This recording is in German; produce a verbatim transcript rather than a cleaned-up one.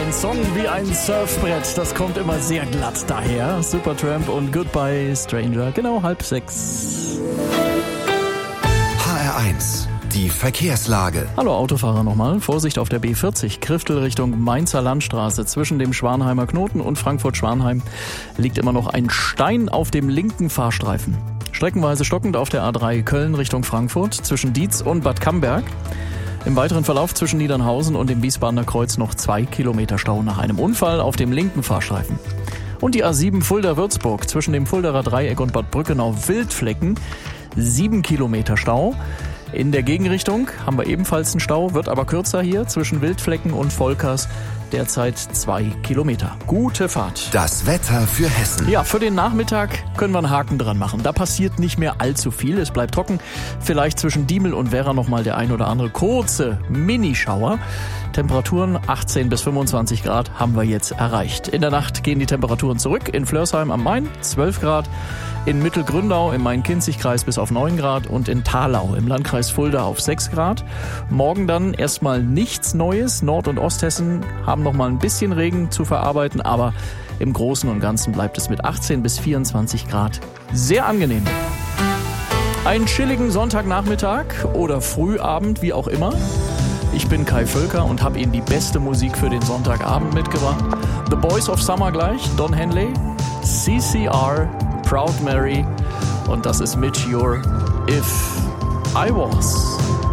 Ein Song wie ein Surfbrett, das kommt immer sehr glatt daher. Supertramp und Goodbye Stranger, genau halb sechs. H R eins, die Verkehrslage. Hallo Autofahrer nochmal. Vorsicht auf der B vierzig, Kriftel Richtung Mainzer Landstraße. Zwischen dem Schwanheimer Knoten und Frankfurt-Schwanheim liegt immer noch ein Stein auf dem linken Fahrstreifen. Streckenweise stockend auf der A drei Köln Richtung Frankfurt, zwischen Dietz und Bad Camberg. Im weiteren Verlauf zwischen Niedernhausen und dem Wiesbadener Kreuz noch zwei Kilometer Stau nach einem Unfall auf dem linken Fahrstreifen. Und die A sieben Fulda-Würzburg zwischen dem Fuldaer Dreieck und Bad Brückenau-Wildflecken, sieben Kilometer Stau. In der Gegenrichtung haben wir ebenfalls einen Stau, wird aber kürzer hier zwischen Wildflecken und Volkers, derzeit zwei Kilometer. Gute Fahrt. Das Wetter für Hessen. Ja, für den Nachmittag können wir einen Haken dran machen. Da passiert nicht mehr allzu viel. Es bleibt trocken. Vielleicht zwischen Diemel und Werra nochmal der ein oder andere kurze Minischauer. Temperaturen achtzehn bis fünfundzwanzig Grad haben wir jetzt erreicht. In der Nacht gehen die Temperaturen zurück. In Flörsheim am Main zwölf Grad. In Mittelgründau im Main-Kinzig-Kreis bis auf neun Grad und in Thalau im Landkreis Fulda auf sechs Grad. Morgen dann erstmal nichts Neues. Nord- und Osthessen haben noch mal ein bisschen Regen zu verarbeiten, aber im Großen und Ganzen bleibt es mit achtzehn bis vierundzwanzig Grad sehr angenehm. Einen chilligen Sonntagnachmittag oder Frühabend, wie auch immer. Ich bin Kai Völker und habe Ihnen die beste Musik für den Sonntagabend mitgebracht. The Boys of Summer gleich, Don Henley, C C R, Proud Mary und das ist Mitch Ure, If I Was.